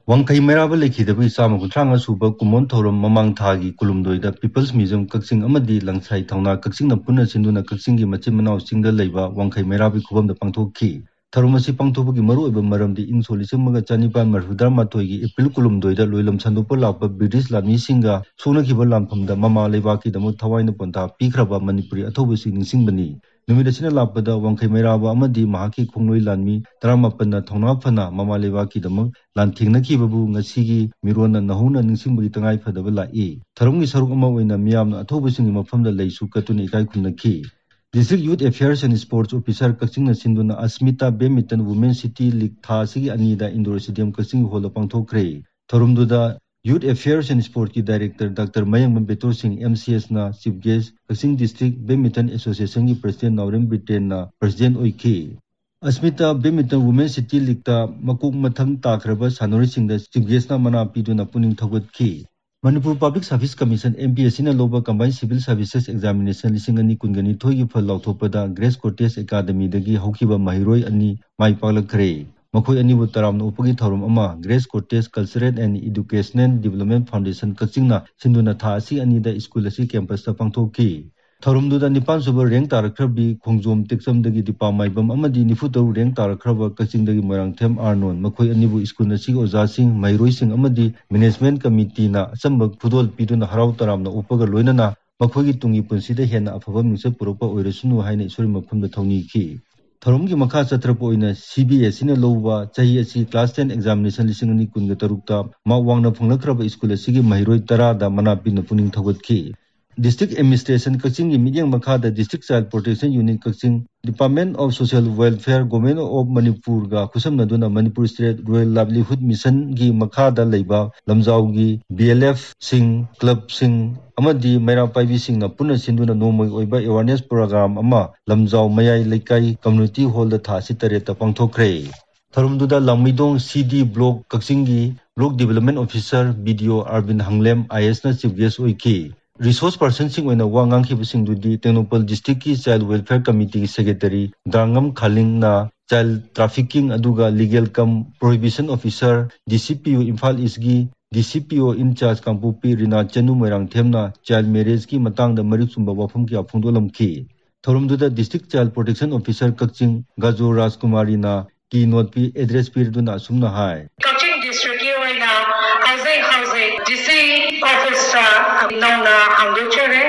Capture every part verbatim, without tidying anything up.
Wangkai Meraba Lekidaba Isama Kutranga Suba Kumon Thorum Mamang Thagi Kulumdoida People's Museum Kaksing Amadi Langsai Tauna Kaksing Napuna Sinduna Kaksingi Machimanao Single Leva Wangkai Merabi Kubam the Pangto Ki. Tharumasi Pangtobuki Maru Maram the Insolisamaga Chanipan Marhudar Matogi Epil Kulumdoida Luilam Sandupa Lapa British Lami Singa Suna Kibalam from the Mama Levaki the Mutawaina Ponta Pikraba Manipuri Atobusi Singbani. Numidasina Lapada, Wangkai Meraba Amadi, Mahaki Kungui Lanmi, Dramapana, Tonapana, Mama Levaki the Monk, Lantina Kibabu, Nasigi, Mirona, Nahuna, Nisimbi Tangai for the Villa E. Tarungi Sarukama in the Miam, Atobusing from the Laisu Katuni Kaikunaki. District Youth Affairs and Sports Officer Kaksing Sinduna Asmita Badminton Women's City League Thasi Anida Indoor Stadium Kaksing Hall Pangto Kray. Tarumduda Youth Affairs and Sports ki Director Doctor Mayang Mambetor Singh M C S na Chief Guest Kaksing District Badminton Association ki President Naurem Britain na President Oike. Asmita Badminton Women's City League ta makuk mathang takraba sanori sing da Chief Guest na mana piduna puning thawat ki. Manipur Public Service Commission M P S C na loba Combined Civil Services Examination lising ani kungani thogi phal lauthopada Grace Cortez Academy dagi haukiba mahiroi ani mai paglakre. Makoi ani butaram no upagi thorum ama Grace Cortez Cultural and Educational Development Foundation Kachingna sinduna tha asi ani da school asi campus ta pangthoki. Thorum du da nipan suba rank tarakrabi khongjom teksam dagi dipa maibam amadi nifuto rank tarakraba Kaching dagi Moirangthem Arnon makoi ani bu school asi oja sing mairoi sing amadi management committee na sambak phudol piduna harau taram na upaga loinana makoi gi tungi punsida hena afaba mingse puropa oirasunu haina isori mafumda thongni ki. Thorum ki makha chatrapo ina C B S ina lowa chahi asi class ten examination lising ani kunga tarukta ma wangna phunglakraba school asi gi mahiroi tara da manapi na puning thawat ki. District Administration Kaching ki midyang makha da District Child Protection Unit Kaching Department of Social Welfare Government of Manipur ga khusam naduna Manipur State Rural Livelihood Mission gi makha da leiba lamjau gi B L F sing club sing amadi Maira Paibi sing na puna sinduna nomoi oiba awareness program ama lamjau mayai leikai community hall da tha sitare ta pangthokre. Tharumduda Lamidong C D Block Kaching gi Block Development Officer B D O Arvind Hanglem I A S na Chief Guest oiki. Resource person sing when a wangang kibusing dudi Tenopal District Child Welfare Committee Secretary Drangam Khaling na Child Trafficking Aduga Legal Cum Prohibition Officer D C P O Imphal Isgi D C P O in charge Kampupi Rina Chanu Moirangthem na Child Marriage ki matang da marik sumba wafum ki apungdolam ki. Thorumduda District Child Protection Officer Kaching Gajo Rajkumari na ki note pi address pi duna sumna hai. Kaching District ki oina housing housing D C Officer Nona Hamduchere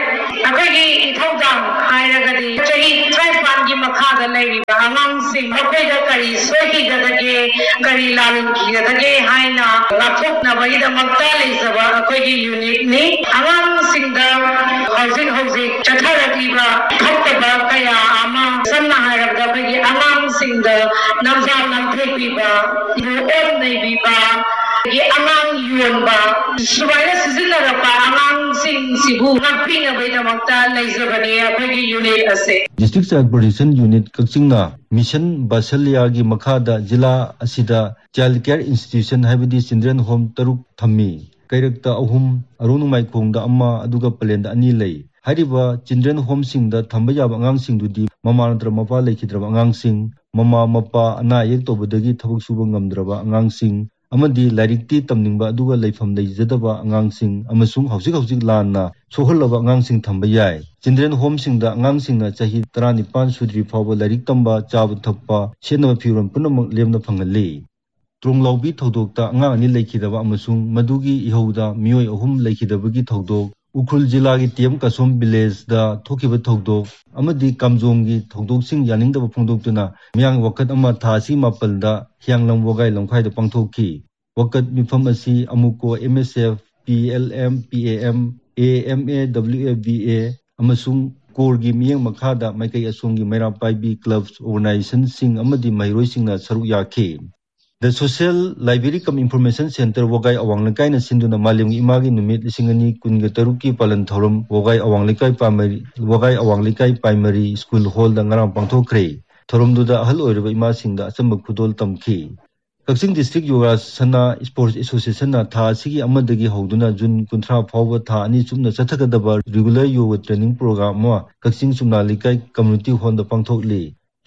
Akagi Ithogam Hairagadi Chahi Traipan gi makha da leiba amang sing akai da kari sohi da dage kari lalun ki da dage haina lathok na bai da makta leisaba akai gi unit ni amang sing da housing housing chatharabi ba thakta kaya ama sanna hairagda akai gi amang sing da namjam namthei ba bu on nei bi ba gi amang yuan ba subaina sizinara pa amang sing sibu ngapinga bai da makta leisabani akai gi unit ase. District Child Protection Unit Kaching na Mission Basalia gi makha da jila asida Child Care Institution habidi Children Home taruk thammi kairakta ahum arunumai khongda amma aduga palenda ani lei. Hariba Children Home sing da thamba yaba angang sing dudi mama natra mapa leikhidraba angang sing mama mapa ana yek tobadagi thabuk suba ngamdraba angang sing amadi lairikti tamningba aduga leifam leijadaba angang sing amasung hausik hausik lanna sohallaba angang sing thamba yai. Children Home sing da angang sing na chahi thirty-nine sudri phawba lairik tamba chaba thappa senaba phiron punamak lemna phangali. Tronglaubi thodokta angang ani leikhidaba amasung madugi ihauda mioi ahum leikhidabagi thodok Ukhul Jilla ki Tiem Kasom Village da thokiba thodok amadi kamjong gi thodok sing yaningdaba phongdoktuna miyang wakat ama thasi mapal da hianglam wogai longkhai da pangthoki. Wakat mifam asi amuko M S F P L M P A M A M A W F B A amasung Korgi miyang makha da maikai asongi Maira Paibi Clubs Organization sing amadi mairoi sing na saruk yakhe. The Social Library Cum Information Center Wogai Awanglekai na sinduna malim imagi numit lisingani kunga taruki palan thorum Wogai Awanglekai Primary Wogai Awanglekai Primary School Hall da ngarang pangthokre. Thorum duda ahal oiraba ima singda asamba khudol tamki. Kaching District Yoga Sana Sports Association na tha sigi amadagi hoduna June twenty phawba tha ani chumna chathagadaba regular yoga training program ma Kaching Sumna Likai Community Hall da pangthokli.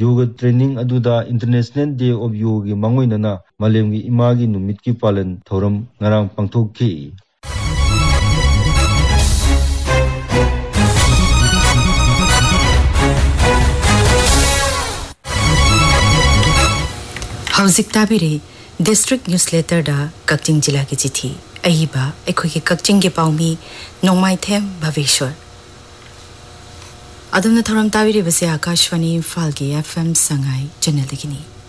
Yoga training अदुदा international day of yoga की मांगोइनना मालेमगी Imangi नुमित की पालन थौरम ngarang pangthokki हौजिक ताबिरे district newsletter दा कक्चिंग जिला की चिठी अहिबा एखोई के कक्चिंग के पाउमी नोंमाइथेम भवेश्वर अदमना थरम ताबिरे बसे आकाशवाणी इम्फाल की एफएम संगाई चैनल देखिनी।